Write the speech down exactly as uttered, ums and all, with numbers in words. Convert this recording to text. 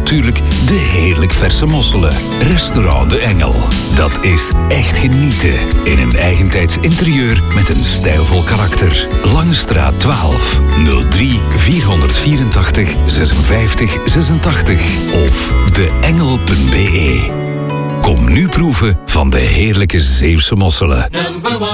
natuurlijk de heerlijk verse mosselen. Restaurant De Engel. Dat is echt genieten in een eigentijds interieur met een stijlvol karakter. Langestraat twaalf, nul drie vierhonderdvierentachtig zesenvijftig zesentachtig of deengel punt be. Kom nu proeven van de heerlijke Zeeuwse mosselen.